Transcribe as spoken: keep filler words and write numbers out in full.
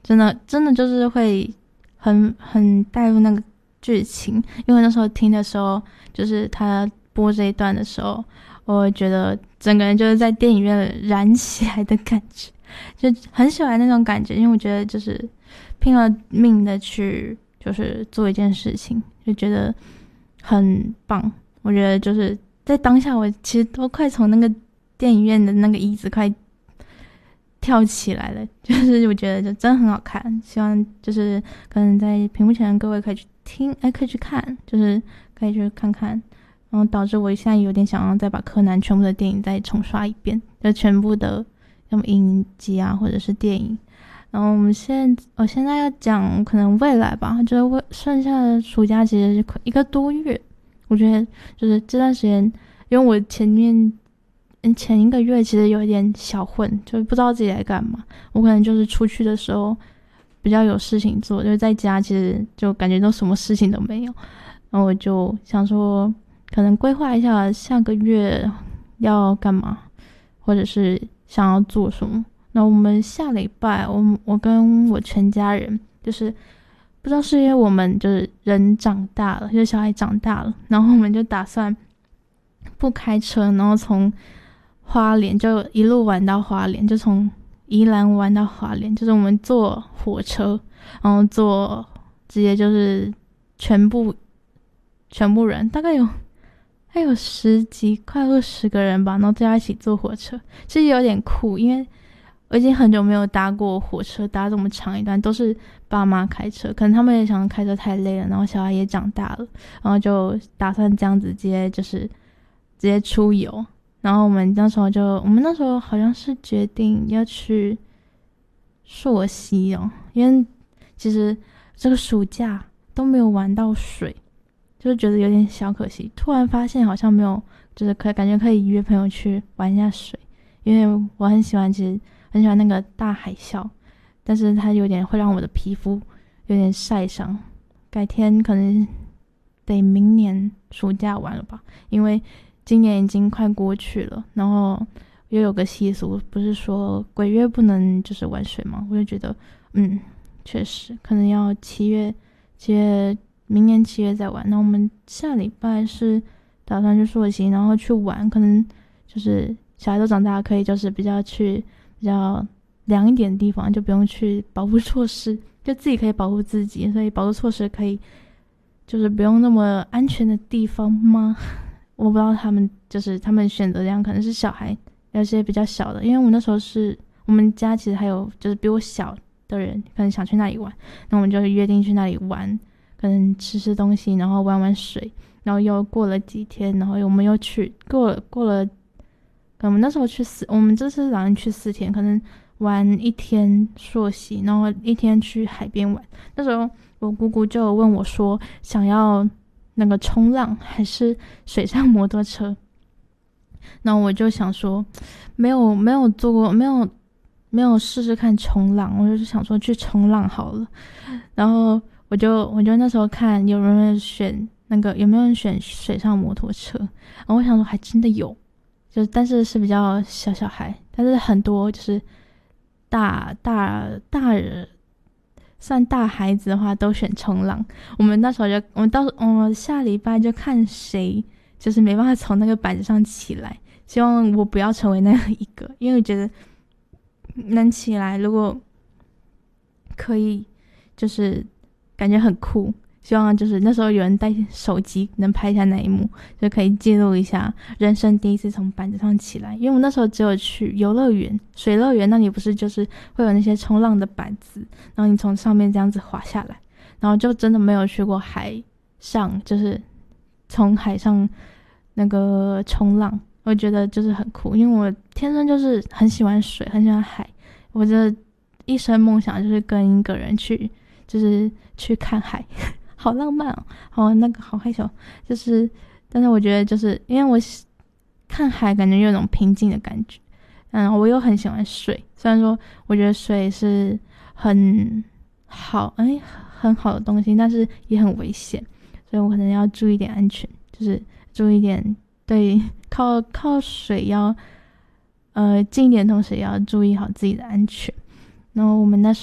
真的真的就是会很很带入那个剧情，因为那时候听的时候，就是他播这一段的时候，我觉得整个人就是在电影院燃起来的感觉，就很喜欢那种感觉，因为我觉得就是拼了命的去就是做一件事情，就觉得很棒。我觉得就是在当下，我其实都快从那个电影院的那个椅子快跳起来了，就是我觉得就真的很好看，希望就是可能在屏幕前的各位可以去听，哎，可以去看，就是可以去看看，然后导致我现在有点想要再把柯南全部的电影再重刷一遍，就全部的什么影集啊或者是电影。然后我们现在我现在要讲可能未来吧，就是未剩下的暑假其实是一个多月，我觉得就是这段时间，因为我前面前一个月其实有一点小混，就不知道自己在干嘛。我可能就是出去的时候比较有事情做，就是在家其实就感觉都什么事情都没有。然后我就想说，可能规划一下下个月要干嘛，或者是想要做什么。那我们下礼拜，我我跟我全家人，就是不知道是因为我们就是人长大了，就是小孩长大了，然后我们就打算不开车，然后从花莲就一路玩到花莲，就从宜兰玩到花莲，就是我们坐火车，然后坐直接就是全部全部人大概有还有十几快二十个人吧，然后大家一起坐火车，其实有点酷，因为我已经很久没有搭过火车，搭这么长一段都是爸妈开车，可能他们也想开车太累了，然后小孩也长大了，然后就打算这样子直接就是直接出游。然后我们那时候就我们那时候好像是决定要去溯溪哦，因为其实这个暑假都没有玩到水，就是觉得有点小可惜，突然发现好像没有，就是可以感觉可以约朋友去玩一下水，因为我很喜欢其实很喜欢那个大海啸，但是它有点会让我的皮肤有点晒伤，改天可能得明年暑假玩了吧，因为今年已经快过去了，然后又有个习俗，不是说鬼月不能就是玩水吗？我就觉得，嗯，确实可能要七月，七月明年七月再玩。那我们下礼拜是打算去溯溪，然后去玩，可能就是小孩都长大，可以就是比较去比较凉一点的地方，就不用去保护措施，就自己可以保护自己，所以保护措施可以就是不用那么安全的地方吗？我不知道他们就是他们选择这样，可能是小孩有些比较小的，因为我那时候是我们家其实还有就是比我小的人可能想去那里玩，那我们就约定去那里玩，可能吃吃东西，然后玩玩水，然后又过了几天，然后我们又去过了过了，我们那时候去四，我们这次打算去四天，可能玩一天溯溪，然后一天去海边玩。那时候我姑姑就问我说，想要那个冲浪还是水上摩托车？然后我就想说，没有没有做过，没有没有试试看冲浪，我就想说去冲浪好了。然后我就我就那时候看有人选那个有没有人选水上摩托车，然后我想说还真的有，就但是是比较小小孩，但是很多就是大大大人。算大孩子的话都选冲浪，我们那时候就我们到我们下礼拜就看谁就是没办法从那个板子上起来，希望我不要成为那一个，因为我觉得能起来如果可以就是感觉很酷，希望就是那时候有人带手机能拍一下那一幕，就可以记录一下人生第一次从板子上起来。因为我那时候只有去游乐园水乐园，那里不是就是会有那些冲浪的板子，然后你从上面这样子滑下来，然后就真的没有去过海上，就是从海上那个冲浪，我觉得就是很酷，因为我天生就是很喜欢水很喜欢海，我的一生梦想就是跟一个人去就是去看海好浪漫哦，好那个好害羞，就是但是我觉得就是因为我看海感觉有种平静的感觉，嗯，我又很喜欢水，虽然说我觉得水是很好哎很好的东西，但是也很危险，所以我可能要注意点安全，就是注意点对靠靠水要呃近一点，同时也要注意好自己的安全。然后我们那时候